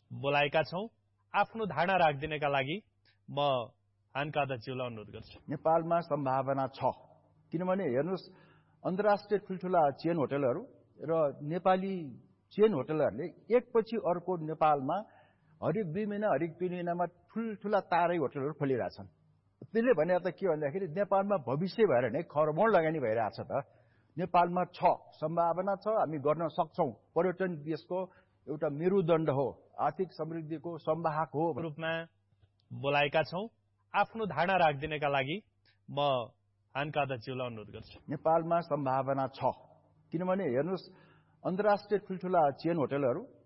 बोलाएका छौं। आफ्नो धारणा राखिदिनका लागि म हानका अध्यक्षज्यूलाई अनुरोध गर्छु। नेपालमा सम्भावना छ, किनभने हेर्नुस् अन्तर्राष्ट्रिय ठुल्ठुला चेन होटलहरू र नेपाली चेन होटलहरूले एकपछि अर्को नेपालमा हरेक 2 महिना हरेक 3 महिनामा ठुल्ठुला तारै होटलहरू खोलिरहेछन्। त्यसले भने त के भन्दाखेरि नेपालमा भविष्य भएर नै खरबौँ लगानी भइरहेछ त। नेपालमा छ, सम्भावना छ, हामी गर्न सक्छौं। पर्यटन देशको एउटा मेरुदण्ड हो, आर्थिक समृद्धिको संवाहक हो रूपमा बोलाएका छौं। आफ्नो धारणा राखिदिनका लागि म हानका अध्यक्षज्यूलाई अनुरोध गर्छु। नेपालमा सम्भावना छ, किनभने हेर्नुस् अन्तर्राष्ट्रिय ठुल्ठुला चेन होटलहरू